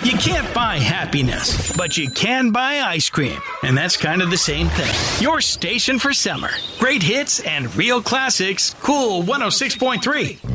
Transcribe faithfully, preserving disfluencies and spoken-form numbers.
You can't buy happiness, but you can buy ice cream. And that's kind of the same thing. Your station for summer. Great hits and real classics. Cool one oh six point three.